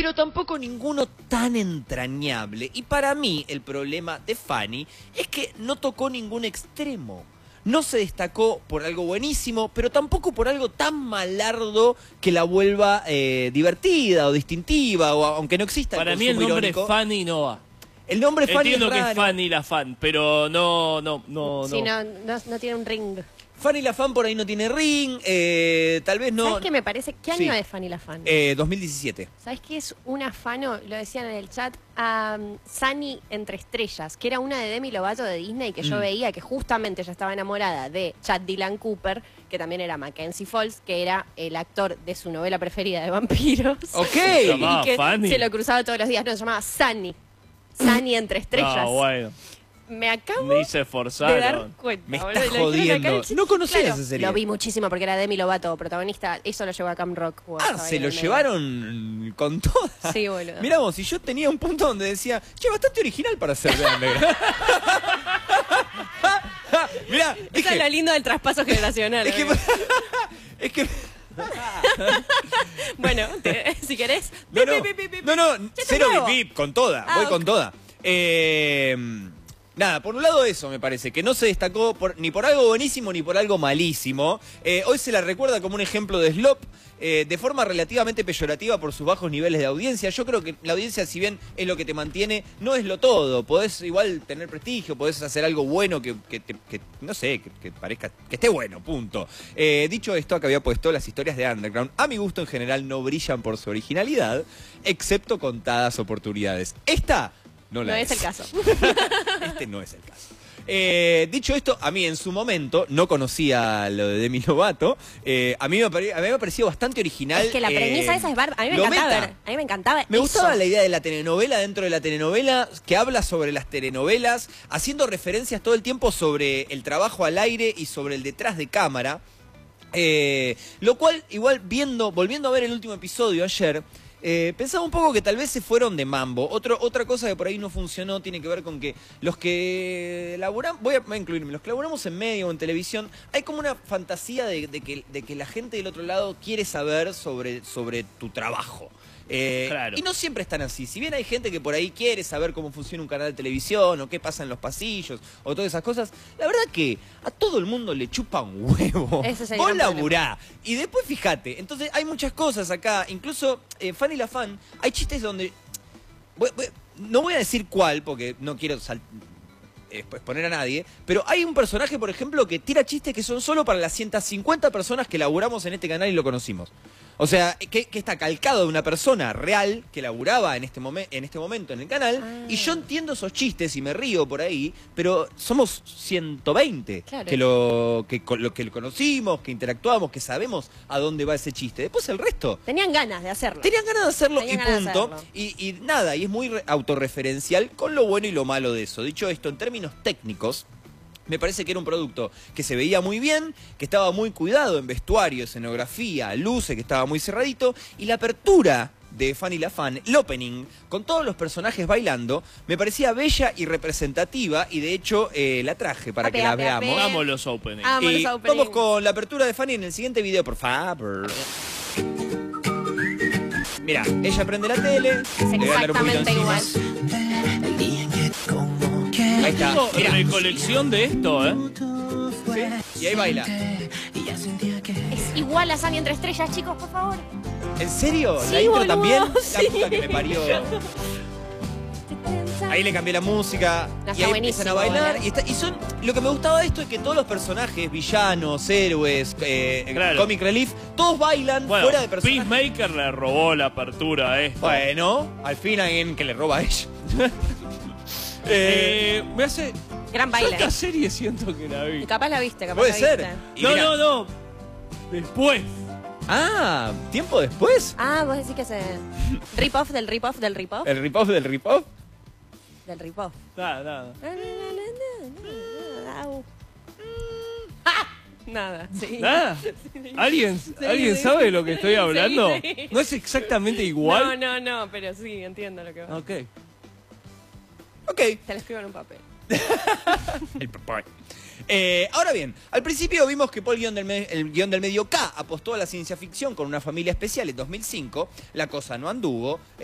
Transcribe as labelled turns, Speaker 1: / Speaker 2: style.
Speaker 1: pero tampoco ninguno tan entrañable. Y para mí el problema de Fanny es que no tocó ningún extremo. No se destacó por algo buenísimo, pero tampoco por algo tan malardo que la vuelva divertida o distintiva, o aunque no exista
Speaker 2: Para
Speaker 1: el
Speaker 2: mí el
Speaker 1: consumo
Speaker 2: nombre
Speaker 1: irónico.
Speaker 2: Fanny no va.
Speaker 1: El nombre Fanny
Speaker 2: Entiendo
Speaker 1: es
Speaker 2: que
Speaker 1: raro.
Speaker 2: es Fanny la fan, pero no.
Speaker 3: Sí, no tiene un ring.
Speaker 1: Fanny la fan por ahí no tiene ring, tal vez no.
Speaker 3: ¿Sabes qué me parece? ¿Qué año
Speaker 1: Sí.
Speaker 3: es Fanny la fan?
Speaker 1: 2017.
Speaker 3: ¿Sabes qué es un afano? Lo decían en el chat, a Sunny entre estrellas, que era una de Demi Lovato de Disney que yo veía que justamente ella estaba enamorada de Chad Dylan Cooper, que también era Mackenzie Falls, que era el actor de su novela preferida de vampiros.
Speaker 1: Ok.
Speaker 2: Se llamaba
Speaker 3: Y que
Speaker 2: Fanny.
Speaker 3: se lo cruzaba todos los días. No, se llamaba Sunny. Sunny entre estrellas.
Speaker 2: Ah, bueno.
Speaker 3: Me acabo
Speaker 2: Ni se
Speaker 3: de dar
Speaker 2: esforzaron.
Speaker 3: cuenta.
Speaker 1: Me
Speaker 3: boludo,
Speaker 1: estás
Speaker 3: y lo dijeron acá en
Speaker 1: jodiendo.
Speaker 3: el chat.
Speaker 1: No conocía
Speaker 3: Claro,
Speaker 1: esa serie.
Speaker 3: Lo vi muchísimo porque era Demi Lovato protagonista. Eso lo llevó a Camp Rock.
Speaker 1: Se lo llevaron con toda.
Speaker 3: Sí, boludo.
Speaker 1: Mirá vos, y yo tenía un punto donde decía, che, bastante original para ser de negra. Mirá,
Speaker 3: Eso es lo lindo del traspaso generacional.
Speaker 1: es que,
Speaker 3: amigo.
Speaker 1: es que
Speaker 3: Bueno, si querés.
Speaker 1: no, cero
Speaker 3: nuevo.
Speaker 1: bip bip, con toda,
Speaker 3: Ah,
Speaker 1: voy
Speaker 3: ok.
Speaker 1: con toda. Nada, por un lado eso me parece, que no se destacó ni por algo buenísimo ni por algo malísimo. Hoy se la recuerda como un ejemplo de slop, de forma relativamente peyorativa por sus bajos niveles de audiencia. Yo creo que la audiencia, si bien es lo que te mantiene, no es lo todo. Podés igual tener prestigio, podés hacer algo bueno que no sé, que parezca, que esté bueno, punto. Dicho esto, acá había puesto las historias de Underground. A mi gusto en general no brillan por su originalidad, excepto contadas oportunidades. Esta no la
Speaker 3: No es el caso.
Speaker 1: Este no es el caso. Dicho esto, a mí en su momento no conocía lo de Demi Lovato. A mí me había parecido bastante original.
Speaker 3: Es que la premisa esa es bárbara. A mí me
Speaker 1: lo
Speaker 3: encantaba
Speaker 1: meta.
Speaker 3: ver. A mí me encantaba.
Speaker 1: Me
Speaker 3: eso.
Speaker 1: gustaba la idea de la telenovela dentro de la telenovela, que habla sobre las telenovelas, haciendo referencias todo el tiempo sobre el trabajo al aire y sobre el detrás de cámara. Lo cual, igual volviendo a ver el último episodio ayer, pensaba un poco que tal vez se fueron de mambo. Otra cosa que por ahí no funcionó tiene que ver con que los que laburamos, voy a incluirme, los que laburamos en medio o en televisión, hay como una fantasía de que la gente del otro lado quiere saber sobre tu trabajo.
Speaker 2: Claro.
Speaker 1: Y no siempre están así. Si bien hay gente que por ahí quiere saber cómo funciona un canal de televisión o qué pasa en los pasillos o todas esas cosas, la verdad que a todo el mundo le chupa un huevo.
Speaker 3: Ese es el
Speaker 1: Vos
Speaker 3: gran problema.
Speaker 1: laburá. Y después fíjate, entonces hay muchas cosas acá. Incluso Fanny la fan, hay chistes donde... no voy a decir cuál porque no quiero exponer a nadie, pero hay un personaje, por ejemplo, que tira chistes que son solo para las 150 personas que laburamos en este canal y lo conocimos. O sea, que está calcado de una persona real que laburaba en este momento en el canal, y yo entiendo esos chistes y me río por ahí, pero somos 120
Speaker 3: Claro.
Speaker 1: que lo conocimos, que interactuamos, que sabemos a dónde va ese chiste. Después el resto
Speaker 3: Tenían ganas de hacerlo.
Speaker 1: tenían ganas de hacerlo
Speaker 3: Tenían
Speaker 1: y
Speaker 3: ganas de
Speaker 1: punto.
Speaker 3: hacerlo.
Speaker 1: Y nada, y es muy autorreferencial con lo bueno y lo malo de eso. Dicho esto, en términos técnicos, me parece que era un producto que se veía muy bien, que estaba muy cuidado en vestuario, escenografía, luces, que estaba muy cerradito, y la apertura de Fanny la Fan, el opening, con todos los personajes bailando, me parecía bella y representativa, y de hecho la traje para que la veamos.
Speaker 2: Amo los openings.
Speaker 3: Amo
Speaker 1: Y
Speaker 3: los openings.
Speaker 1: vamos con la apertura de Fanny en el siguiente video, por favor. Mira, ella prende la tele,
Speaker 3: Es
Speaker 1: le voy a dar un poquito
Speaker 3: exactamente
Speaker 1: encima.
Speaker 3: igual.
Speaker 1: Ahí está,
Speaker 2: Tengo
Speaker 1: mira.
Speaker 2: recolección de esto, ¿eh?
Speaker 1: Y ahí baila.
Speaker 3: Es igual a Sunny entre estrellas, chicos, por favor.
Speaker 1: ¿En serio?
Speaker 3: Sí,
Speaker 1: ¿La intro
Speaker 3: boludo,
Speaker 1: también?
Speaker 3: sí.
Speaker 1: La puta que me parió. Ahí le cambié la música
Speaker 3: No,
Speaker 1: y
Speaker 3: está
Speaker 1: ahí empiezan a
Speaker 3: buenísimo,
Speaker 1: bailar. Y son, lo que me gustaba de esto es que todos los personajes, villanos, héroes,
Speaker 2: Claro.
Speaker 1: comic relief, todos bailan
Speaker 2: Bueno,
Speaker 1: fuera de personajes.
Speaker 2: Peacemaker le robó la apertura a esto.
Speaker 1: Bueno, al fin alguien que le roba a ella.
Speaker 2: Me hace...
Speaker 3: Gran
Speaker 2: Yo
Speaker 3: baile.
Speaker 2: esta serie siento que la vi.
Speaker 3: Y capaz la viste, capaz
Speaker 1: Puede
Speaker 3: la
Speaker 1: ser.
Speaker 3: viste.
Speaker 1: Y
Speaker 2: No,
Speaker 1: mira-
Speaker 2: no. Después.
Speaker 1: Ah, ¿tiempo después?
Speaker 3: Ah, vos decís que es rip-off del rip-off del rip-off.
Speaker 1: ¿El rip-off del rip-off?
Speaker 3: Del rip-off.
Speaker 2: Nada.
Speaker 3: Au. Nada, sí.
Speaker 2: Nada. ¿Alguien
Speaker 3: sí.
Speaker 2: sabe de lo que estoy hablando?
Speaker 3: Sí.
Speaker 2: ¿No es exactamente igual?
Speaker 3: No, pero sí, entiendo lo que va.
Speaker 2: Ok.
Speaker 1: Ok.
Speaker 3: Te lo escribo en un papel.
Speaker 1: El papá. Ahora bien, al principio vimos que Paul, el guión del medio K, apostó a la ciencia ficción con Una familia especial en 2005. La cosa no anduvo.